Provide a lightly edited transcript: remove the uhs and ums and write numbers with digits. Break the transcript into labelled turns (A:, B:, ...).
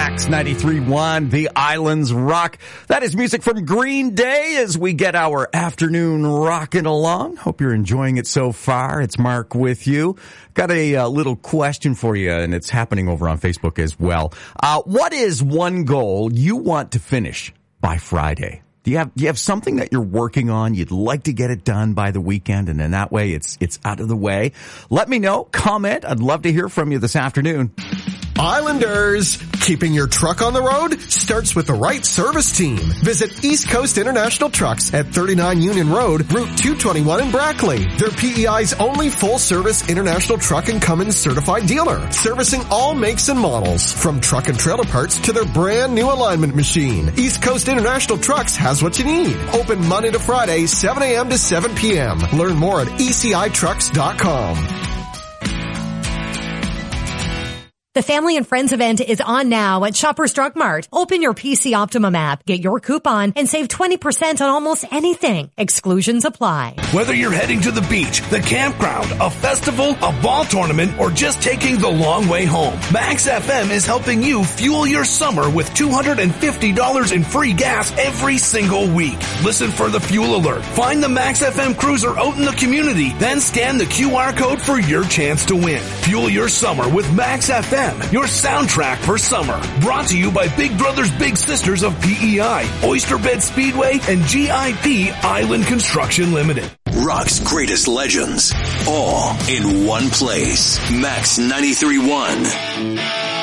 A: Max 93.1, The Islands Rock. That is music from Green Day as we get our afternoon rocking along. Hope you're enjoying it so far. It's Mark with you. Got a little question for you, and it's happening over on Facebook as well. What is one goal you want to finish by Friday? Do you have something that you're working on? You'd like to get it done by the weekend, and then that way it's out of the way. Let me know. Comment. I'd love to hear from you this afternoon.
B: Islanders, keeping your truck on the road starts with the right service team. Visit East Coast International Trucks at 39 Union Road, Route 221 in Brackley. They're PEI's only full-service international truck and Cummins certified dealer, servicing all makes and models, from truck and trailer parts to their brand new alignment machine. East Coast International Trucks has what you need. Open Monday to Friday, 7 a.m. to 7 p.m. Learn more at ecitrucks.com.
C: The Family and Friends event is on now at Shoppers Drug Mart. Open your PC Optimum app, get your coupon, and save 20% on almost anything. Exclusions apply.
D: Whether you're heading to the beach, the campground, a festival, a ball tournament, or just taking the long way home, Max FM is helping you fuel your summer with $250 in free gas every single week. Listen for the fuel alert. Find the Max FM cruiser out in the community, then scan the QR code for your chance to win. Fuel your summer with Max FM. Your soundtrack for summer. Brought to you by Big Brothers Big Sisters of PEI, Oysterbed Speedway, and GIP Island Construction Limited.
E: Rock's greatest legends, all in one place. Max 93.1.